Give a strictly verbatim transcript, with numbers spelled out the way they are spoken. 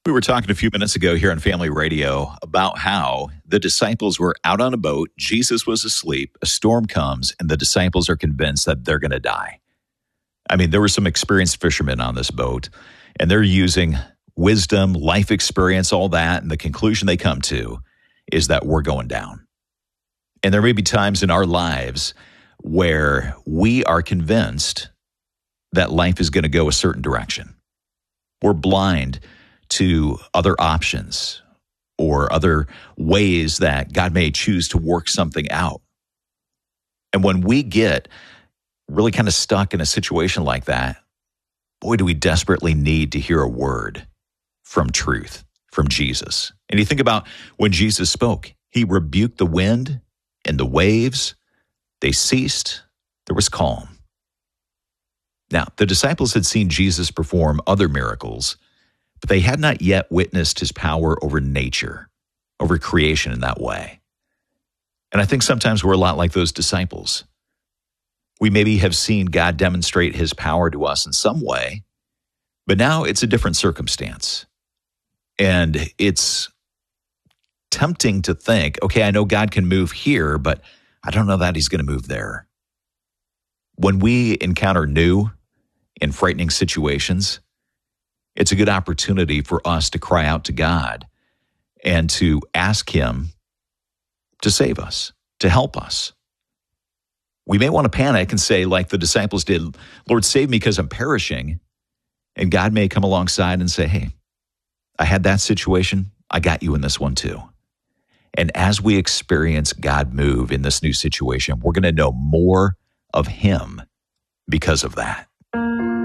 We were talking a few minutes ago here on Family Radio about how the disciples were out on a boat. Jesus was asleep. A storm comes, and the disciples are convinced that they're going to die. I mean, there were some experienced fishermen on this boat, and they're using wisdom, life experience, all that. And the conclusion they come to is that we're going down. And there may be times in our lives where we are convinced that life is going to go a certain direction. We're blind to other options or other ways that God may choose to work something out. And when we get really kind of stuck in a situation like that, boy, do we desperately need to hear a word from truth, from Jesus. And you think about when Jesus spoke, he rebuked the wind and the waves. They ceased. There was calm. Now, the disciples had seen Jesus perform other miracles, but they had not yet witnessed his power over nature, over creation in that way. And I think sometimes we're a lot like those disciples. We maybe have seen God demonstrate his power to us in some way, but now it's a different circumstance. And it's tempting to think, okay, I know God can move here, but I don't know that he's going to move there. When we encounter new and frightening situations, it's a good opportunity for us to cry out to God and to ask him to save us, to help us. We may want to panic and say, like the disciples did, Lord, save me because I'm perishing. And God may come alongside and say, hey, I had that situation. I got you in this one too. And as we experience God move in this new situation, we're going to know more of him because of that.